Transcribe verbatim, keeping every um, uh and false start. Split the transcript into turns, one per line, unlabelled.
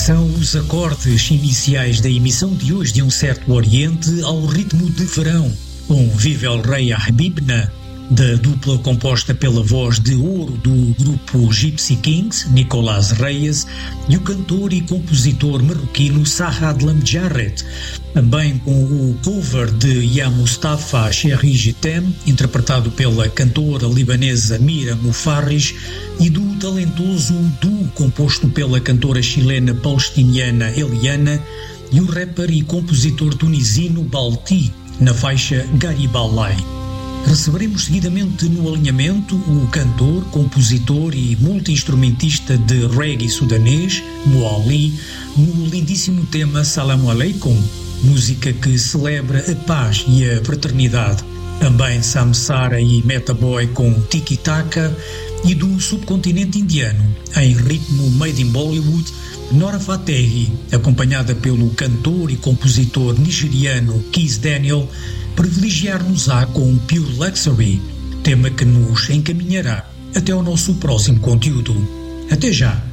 São os acordes iniciais da emissão de hoje de Um Certo Oriente ao ritmo de verão, com Vive el Rei Habibna, da dupla composta pela voz de ouro do grupo Gypsy Kings, Nicolás Reyes, e o cantor e compositor marroquino Sahad Lamjarret, também com o cover de Ya Mustafa Chéri Je T'aime, interpretado pela cantora libanesa Mira Mufarris, e do talentoso duo composto pela cantora chilena palestiniana Eliana e o rapper e compositor tunisino Balti, na faixa Garibalai. Receberemos seguidamente no alinhamento o cantor, compositor e multi-instrumentista de reggae sudanês, Moali, no lindíssimo tema Salam Aleikum, música que celebra a paz e a fraternidade. Também Samsara e Metaboy com Tiki Taka, e do subcontinente indiano, em ritmo made in Bollywood, Nora Fatehi, acompanhada pelo cantor e compositor nigeriano Kiss Daniel, privilegiar-nos-á com Pure Luxury, tema que nos encaminhará até ao nosso próximo conteúdo. Até já!